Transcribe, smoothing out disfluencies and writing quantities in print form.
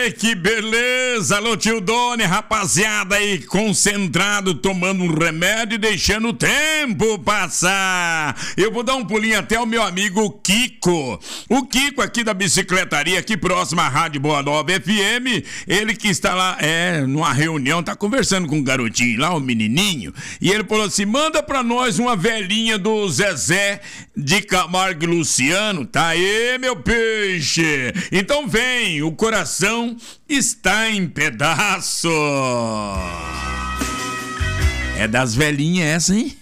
Que beleza, alô tio Doni, rapaziada aí concentrado, tomando um remédio e deixando o tempo passar. Eu vou dar um pulinho até o meu amigo Kiko. O Kiko aqui da bicicletaria, aqui próximo à Rádio Boa Nova FM, ele que está lá, numa reunião, tá conversando com um garotinho lá, um menininho, e ele falou assim, manda pra nós uma velhinha do Zezé de Camargo e Luciano, tá aí, meu peixe? Então vem, o coração está em pedaço. É das velhinhas essa, hein?